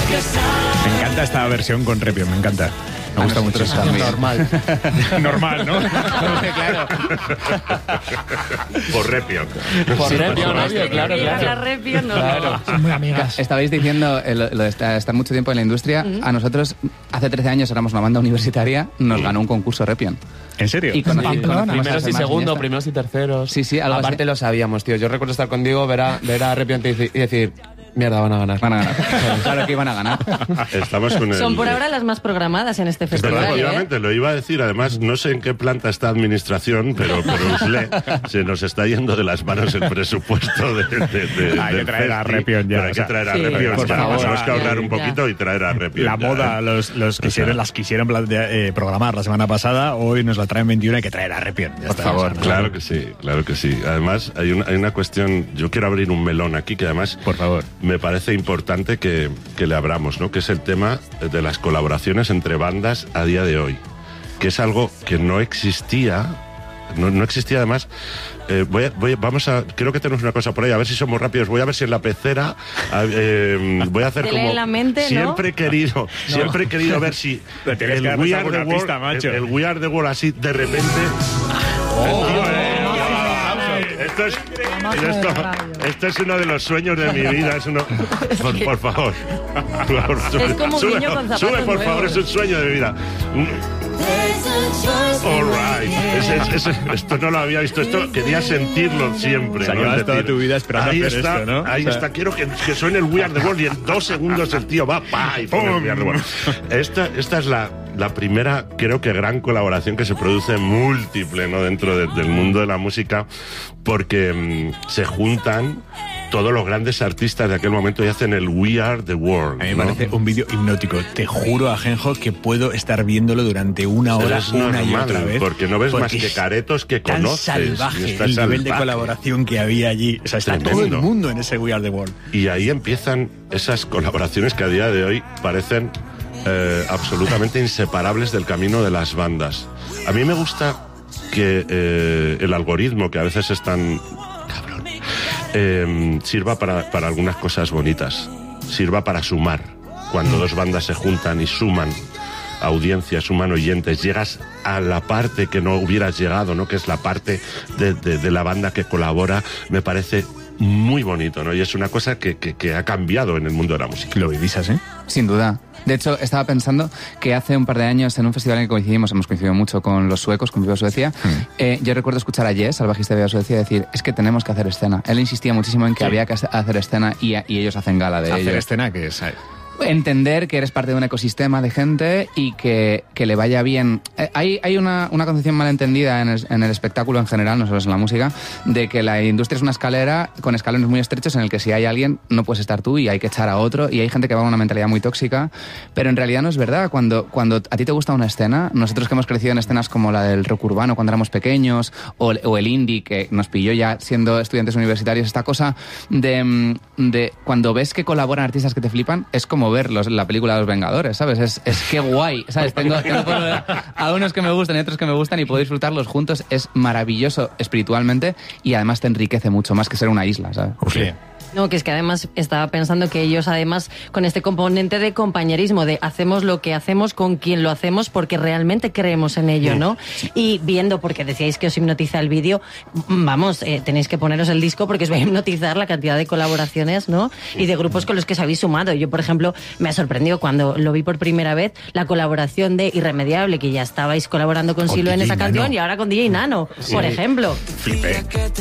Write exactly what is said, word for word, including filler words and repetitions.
Me encanta esta versión con Repion, me encanta. Me gusta mucho. Normal. Normal, ¿no? Claro. Por Repion. Por Repion, obvio, claro, La claro. Repion, no. Claro. Son muy amigas. Estabais diciendo eh, lo, lo de estar estar mucho tiempo en la industria. Ujú. A nosotros, hace trece años éramos una banda universitaria, nos ganó un concurso Repion. ¿En serio? Y conocí- Pamplona. conocimos a Primeros y Germán segundos, Iniesta. primeros y terceros. Sí, sí, algo Aparte así. lo sabíamos, tío. Yo recuerdo estar con Diego, ver a, ver a Repion y deci- y decir, mierda, van a ganar. Van a ganar. Claro que iban a ganar. Estamos con el... Son por ahora las más programadas en este Es verdad, festival. ¿eh? efectivamente, lo iba a decir. Además, no sé en qué planta está administración, pero por Usle se nos está yendo de las manos el presupuesto de, de, de- Hay que del traer a festi, Repion ya, pero hay o que sea, traer a sí, Repion. por Para- favor. Tenemos que ahorrar Ya, un ya. poquito y traer a Repion. La ya, moda, ¿eh? los, los quisieron, las quisieron plan- de, eh, programar la semana pasada, hoy nos la traen veintiuno, hay que traer a Repion. Ya Por está, favor, o sea, claro que sí, claro que sí. Además, hay una, hay una cuestión, yo quiero abrir un melón aquí que además Por favor. me parece importante que, que le abramos, ¿no? Que es el tema de las colaboraciones entre bandas a día de hoy, que es algo que no existía, no, no existía además. Eh, voy a- voy a- vamos a, creo que tenemos una cosa por ahí, a ver si somos rápidos. Voy a ver si en la pecera a- eh, voy a hacer Te como lee la mente, ¿no? siempre he querido, siempre he querido ver si Le tienes el que darnos We Are the alguna World, pista, macho. el, el We Are the World así de repente. Esto es, Magia de esto, la radio. esto es uno de los sueños de mi vida. Es uno, por, por favor. Por favor, sube, Es como un sube, niño con zapatos sube, por favor, nuevos. es un sueño de mi vida. All right. Ese- ese- esto no lo había visto. Esto quería sentirlo siempre. O sea, ¿no? llevas Es toda decir, tu vida esperando ahí hacer está, esto, ¿no? Ahí O sea- está. Quiero que, que suene el We Are the World y en dos segundos el tío va pa y pone el We Are the World. Esta, esta es la, la primera, creo que gran colaboración que se produce múltiple, ¿no? Dentro de- del mundo de la música, porque mm, se juntan todos los grandes artistas de aquel momento y hacen el We Are the World. A mí me ¿no? parece un vídeo hipnótico. Te juro, Ajenjo, que puedo estar viéndolo durante una hora, Es una y normal, otra vez. porque no ves más que es caretos que tan conoces. salvaje y está el nivel de salvaje. colaboración que había allí. O sea, está todo el Tremendo. mundo en ese We Are the World. Y ahí empiezan esas colaboraciones que a día de hoy parecen eh, absolutamente inseparables del camino de las bandas. A mí me gusta que eh, el algoritmo, que a veces es tan cabrón, eh, sirva para, para algunas cosas bonitas, sirva para sumar. Cuando dos bandas se juntan y suman audiencias, suman oyentes, llegas a la parte que no hubieras llegado, ¿no? Que es la parte de, de, de la banda que colabora. Me parece muy bonito, ¿no? Y es una cosa que, que, que ha cambiado en el mundo de la música. Lo vivís así. Sin duda. De hecho, estaba pensando que hace un par de años en un festival en el que coincidimos, hemos coincidido mucho con los suecos, con Viva Suecia, eh, yo recuerdo escuchar a Jess, al bajista de Viva Suecia, decir, es que tenemos que hacer escena. Él insistía muchísimo en que Sí. había que hacer escena y, y ellos hacen gala de Hacer ello. escena que es... Entender que eres parte de un ecosistema de gente y que, que le vaya bien. Eh, hay hay una, una concepción malentendida en el, en el espectáculo en general, no solo en la música, de que la industria es una escalera con escalones muy estrechos en el que si hay alguien no puedes estar tú y hay que echar a otro, y hay gente que va con una mentalidad muy tóxica, pero en realidad no es verdad. Cuando, cuando a ti te gusta una escena, nosotros que hemos crecido en escenas como la del rock urbano cuando éramos pequeños, o, o el indie que nos pilló ya siendo estudiantes universitarios, esta cosa de, de cuando ves que colaboran artistas que te flipan, es como verlos en la película de Los Vengadores, ¿sabes? Es, es que guay, ¿sabes? Tengo, tengo por- a unos que me gustan y otros que me gustan y puedo disfrutarlos juntos. Es maravilloso espiritualmente y además te enriquece mucho más que ser una isla, ¿sabes? Sí. No, que es que además estaba pensando que ellos además con este componente de compañerismo, de hacemos lo que hacemos con quien lo hacemos porque realmente creemos en ello, ¿no? Y viendo, porque decíais que os hipnotiza el vídeo, vamos, eh, tenéis que poneros el disco porque os va a hipnotizar la cantidad de colaboraciones, ¿no? Y de grupos con los que os habéis sumado. Yo, por ejemplo, me ha sorprendido cuando lo vi por primera vez, la colaboración de Irremediable, que ya estabais colaborando con Con Silo en D J esa canción Nano. y ahora con D J Nano, por ejemplo. Flipé.